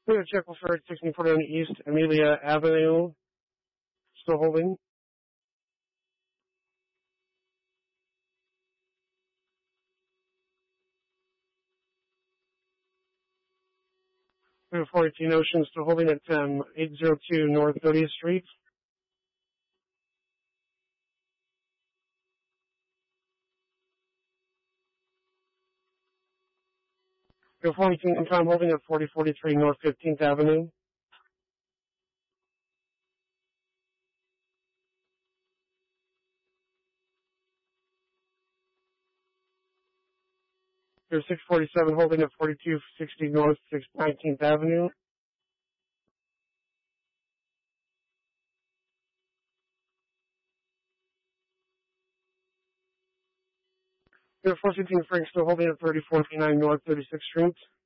We have check for 1649 East Amelia Avenue. Still holding. We have 14 Ocean still holding at 802 North 30th Street. We have 14 Income holding at 4043 North 15th Avenue. We have 647 holding at 4260 North 19th Avenue. We have 416 Frank still holding at 3459 North 36th Street.